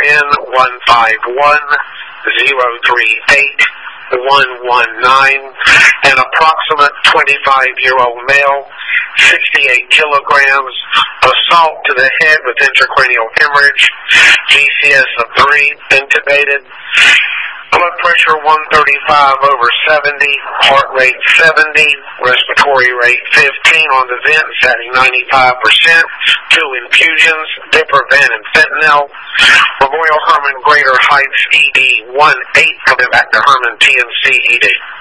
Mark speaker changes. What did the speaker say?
Speaker 1: PRN 151-038-119, an approximate 25-year-old male, 68 kilograms, assault to the head with intracranial hemorrhage, GCS of 3, intubated, blood pressure 135/70, heart rate 70, respiratory rate 15 on the vent, setting 95%, 2 infusions, Diprivan and fentanyl, Memorial Hermann Greater Heights ED 1-8, coming back to Hermann TNC ED.